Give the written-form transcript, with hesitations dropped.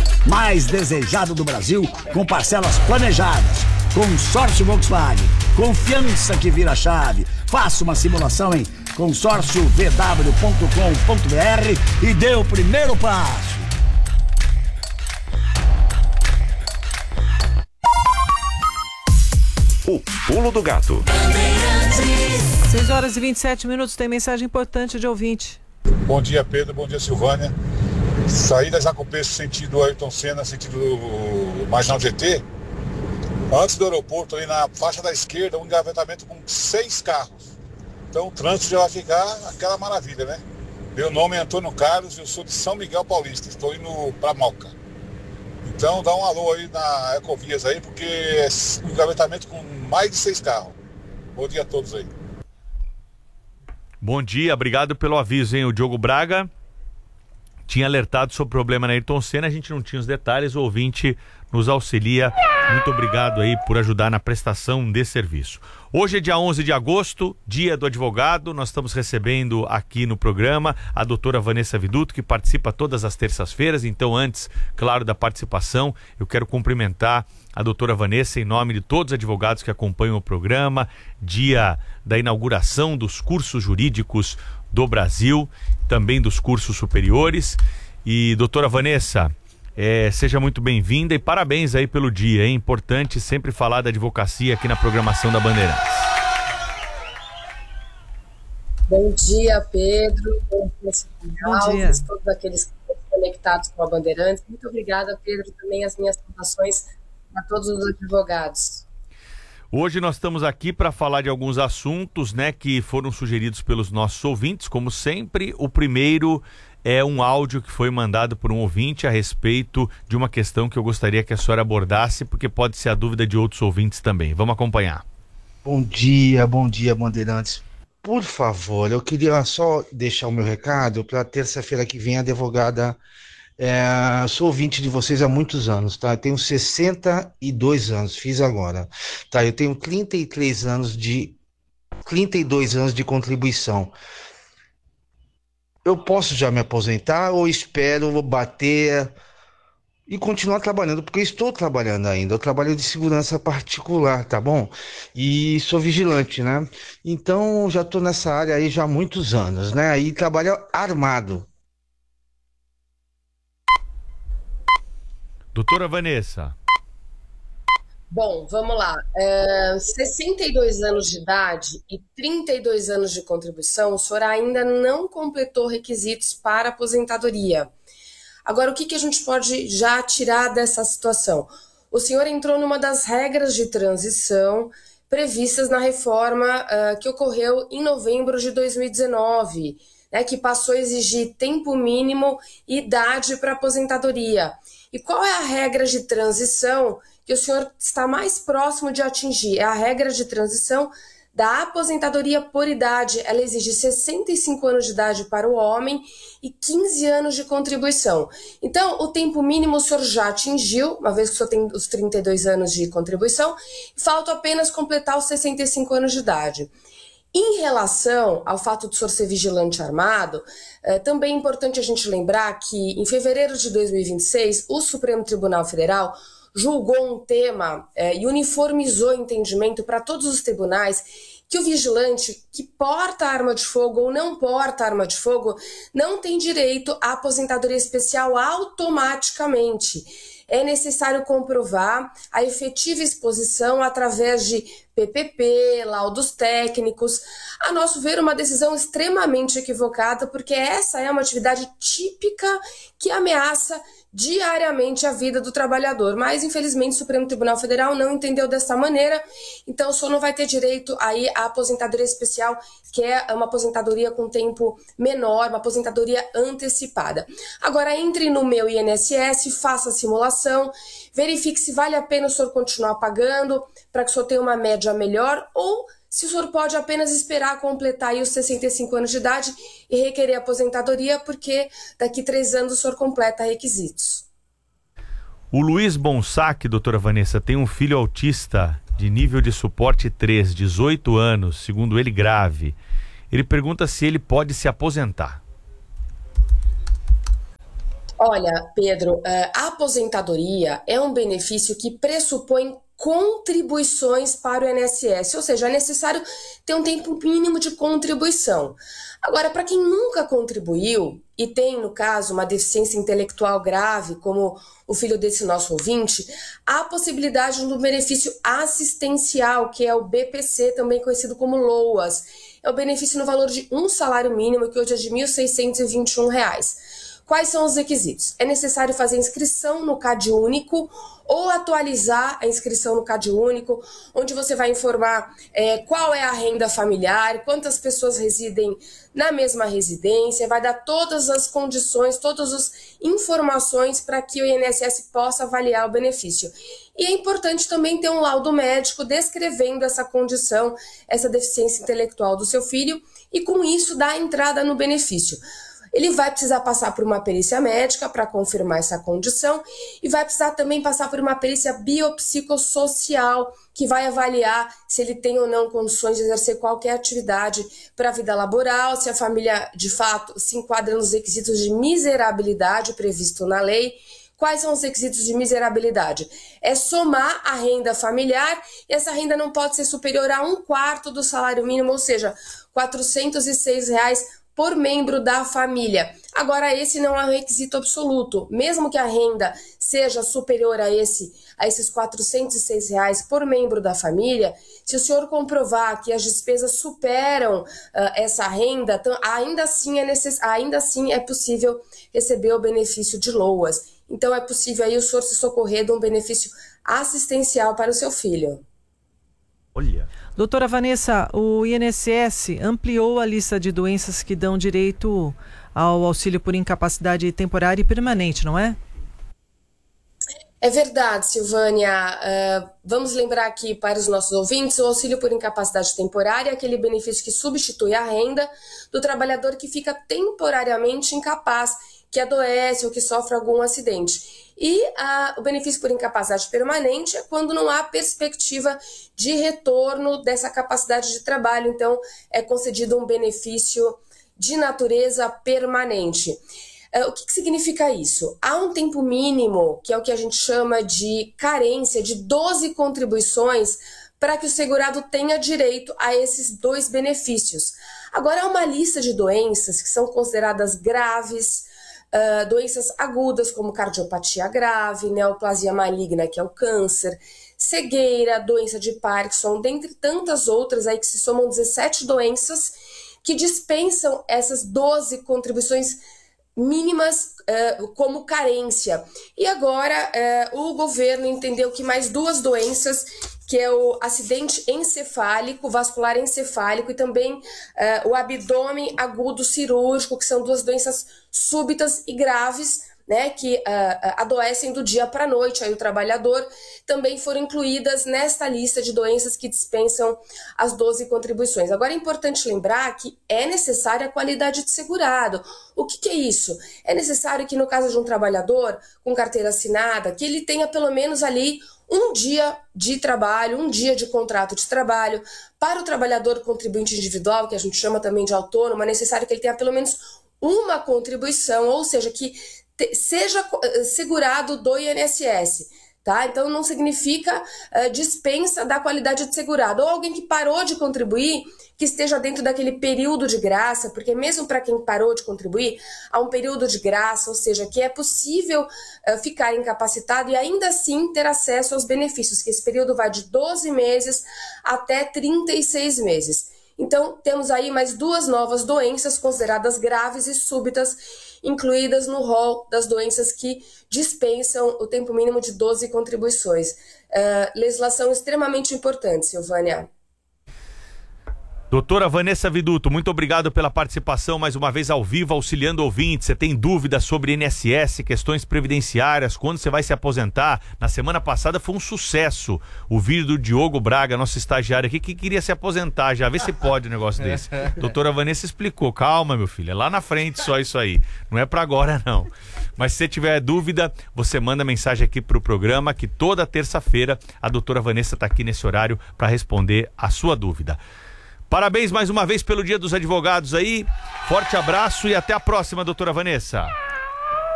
mais desejado do Brasil, com parcelas planejadas. Consórcio Volkswagen, confiança que vira chave. Faça uma simulação em consórciovw.com.br e dê o primeiro passo. O Pulo do Gato. 6h27, tem mensagem importante de ouvinte. Bom dia, Pedro. Bom dia, Silvânia. Saída Jacopé, sentido Ayrton Senna, sentido Marginal GT. Antes do aeroporto, ali na faixa da esquerda, um engavetamento com 6 carros. Então o trânsito já vai ficar aquela maravilha, né? Meu nome é Antônio Carlos, eu sou de São Miguel Paulista, estou indo para Moca. Então dá um alô aí na Ecovias aí, porque é um engavetamento com mais de 6 carros. Bom dia a todos aí. Bom dia, obrigado pelo aviso, hein? O Diogo Braga tinha alertado sobre o problema na Ayrton Senna, a gente não tinha os detalhes, o ouvinte nos auxilia. Muito obrigado aí por ajudar na prestação de serviço. Hoje é dia 11 de agosto, dia do advogado. Nós estamos recebendo aqui no programa a doutora Vanessa Viduto, que participa todas as terças-feiras. Então, antes, claro, da participação, eu quero cumprimentar a doutora Vanessa em nome de todos os advogados que acompanham o programa. Dia da inauguração dos cursos jurídicos do Brasil, também dos cursos superiores. E, doutora Vanessa, seja muito bem-vinda e parabéns aí pelo dia, é importante sempre falar da advocacia aqui na programação da Bandeirantes. Bom dia, Pedro, bom dia, todos aqueles que estão conectados com a Bandeirantes. Muito obrigada, Pedro, também as minhas saudações a todos os advogados. Hoje nós estamos aqui para falar de alguns assuntos, né, que foram sugeridos pelos nossos ouvintes, como sempre. O primeiro é um áudio que foi mandado por um ouvinte a respeito de uma questão que eu gostaria que a senhora abordasse, porque pode ser a dúvida de outros ouvintes também. Vamos acompanhar. Bom dia, Bandeirantes. Por favor, eu queria só deixar o meu recado para terça-feira que vem, a advogada. Sou ouvinte de vocês há muitos anos, tá? Eu tenho 62 anos, fiz agora. Tá? Eu tenho 32 anos de contribuição. Eu posso já me aposentar ou espero bater e continuar trabalhando? Porque eu estou trabalhando ainda. Eu trabalho de segurança particular, tá bom? E sou vigilante, né? Então, já estou nessa área aí já há muitos anos, né? E trabalho armado. Doutora Vanessa. Bom, vamos lá. 62 anos de idade e 32 anos de contribuição, o senhor ainda não completou requisitos para aposentadoria. Agora, o que a gente pode já tirar dessa situação? O senhor entrou numa das regras de transição previstas na reforma que ocorreu em novembro de 2019, né, que passou a exigir tempo mínimo e idade para aposentadoria. E qual é a regra de transição que o senhor está mais próximo de atingir? É a regra de transição da aposentadoria por idade. Ela exige 65 anos de idade para o homem e 15 anos de contribuição. Então, o tempo mínimo o senhor já atingiu, uma vez que o senhor tem os 32 anos de contribuição, falta apenas completar os 65 anos de idade. Em relação ao fato de o senhor ser vigilante armado, também é importante a gente lembrar que em fevereiro de 2026, o Supremo Tribunal Federal julgou um tema e uniformizou o entendimento para todos os tribunais que o vigilante que porta arma de fogo ou não porta arma de fogo não tem direito à aposentadoria especial automaticamente. É necessário comprovar a efetiva exposição através de PPP, laudos técnicos. A nosso ver, uma decisão extremamente equivocada, porque essa é uma atividade típica que ameaça diariamente a vida do trabalhador. Mas, infelizmente, o Supremo Tribunal Federal não entendeu dessa maneira, então o senhor não vai ter direito aí à aposentadoria especial, que é uma aposentadoria com tempo menor, uma aposentadoria antecipada. Agora, entre no meu INSS, faça a simulação, verifique se vale a pena o senhor continuar pagando, para que o senhor tenha uma média melhor, ou se o senhor pode apenas esperar completar aí os 65 anos de idade e requerer aposentadoria, porque daqui 3 anos o senhor completa requisitos. O Luiz Bonsac, doutora Vanessa, tem um filho autista de nível de suporte 3, 18 anos, segundo ele grave. Ele pergunta se ele pode se aposentar. Olha, Pedro, a aposentadoria é um benefício que pressupõe contribuições para o INSS, ou seja, é necessário ter um tempo mínimo de contribuição. Agora, para quem nunca contribuiu e tem, no caso, uma deficiência intelectual grave, como o filho desse nosso ouvinte, há a possibilidade do benefício assistencial, que é o BPC, também conhecido como LOAS. É o benefício no valor de um salário mínimo, que hoje é de R$ 1.621. Quais são os requisitos? É necessário fazer inscrição no CadÚnico ou atualizar a inscrição no CadÚnico, onde você vai informar qual é a renda familiar, quantas pessoas residem na mesma residência, vai dar todas as condições, todas as informações para que o INSS possa avaliar o benefício. E é importante também ter um laudo médico descrevendo essa condição, essa deficiência intelectual do seu filho, e com isso dar entrada no benefício. Ele vai precisar passar por uma perícia médica para confirmar essa condição e vai precisar também passar por uma perícia biopsicossocial que vai avaliar se ele tem ou não condições de exercer qualquer atividade para a vida laboral, se a família de fato se enquadra nos requisitos de miserabilidade previsto na lei. Quais são os requisitos de miserabilidade? É somar a renda familiar e essa renda não pode ser superior a 1/4 do salário mínimo, ou seja, R$ 406 por membro da família. Agora, esse não é um requisito absoluto. Mesmo que a renda seja superior a esses R$ 406 por membro da família, se o senhor comprovar que as despesas superam essa renda, ainda assim é possível receber o benefício de LOAS. Então, é possível aí o senhor se socorrer de um benefício assistencial para o seu filho. Olha. Doutora Vanessa, o INSS ampliou a lista de doenças que dão direito ao auxílio por incapacidade temporária e permanente, não é? É verdade, Silvânia. Vamos lembrar aqui para os nossos ouvintes, o auxílio por incapacidade temporária é aquele benefício que substitui a renda do trabalhador que fica temporariamente incapaz, que adoece ou que sofre algum acidente. E o benefício por incapacidade permanente é quando não há perspectiva de retorno dessa capacidade de trabalho, então é concedido um benefício de natureza permanente. O que significa isso? Há um tempo mínimo, que é o que a gente chama de carência, de 12 contribuições para que o segurado tenha direito a esses dois benefícios. Agora, há uma lista de doenças que são consideradas graves, doenças agudas como cardiopatia grave, neoplasia maligna, que é o câncer, cegueira, doença de Parkinson, dentre tantas outras aí que se somam 17 doenças que dispensam essas 12 contribuições mínimas como carência. E agora o governo entendeu que mais duas doenças, que é o acidente encefálico, vascular encefálico e também o abdômen agudo cirúrgico, que são duas doenças súbitas e graves, né, que adoecem do dia para a noite, aí o trabalhador, também foram incluídas nesta lista de doenças que dispensam as 12 contribuições. Agora é importante lembrar que é necessária a qualidade de segurado. O que é isso? É necessário que no caso de um trabalhador com carteira assinada, que ele tenha pelo menos ali um dia de trabalho, um dia de contrato de trabalho. Para o trabalhador contribuinte individual, que a gente chama também de autônomo, é necessário que ele tenha pelo menos uma contribuição, ou seja, que seja segurado do INSS, tá? Então não significa dispensa da qualidade de segurado, ou alguém que parou de contribuir, que esteja dentro daquele período de graça, porque mesmo para quem parou de contribuir, há um período de graça, ou seja, que é possível ficar incapacitado e ainda assim ter acesso aos benefícios, que esse período vai de 12 meses até 36 meses. Então, temos aí mais duas novas doenças consideradas graves e súbitas, incluídas no rol das doenças que dispensam o tempo mínimo de 12 contribuições. Legislação extremamente importante, Silvânia. Doutora Vanessa Viduto, muito obrigado pela participação mais uma vez ao vivo, auxiliando ouvintes. Você tem dúvidas sobre INSS, questões previdenciárias, quando você vai se aposentar? Na semana passada foi um sucesso o vídeo do Diogo Braga, nosso estagiário aqui, que queria se aposentar já. Vê se pode um negócio desse. Doutora Vanessa explicou. Calma, meu filho, é lá na frente só isso aí. Não é pra agora, não. Mas se você tiver dúvida, você manda mensagem aqui pro programa, que toda terça-feira a doutora Vanessa tá aqui nesse horário para responder a sua dúvida. Parabéns mais uma vez pelo Dia dos Advogados aí. Forte abraço e até a próxima, doutora Vanessa.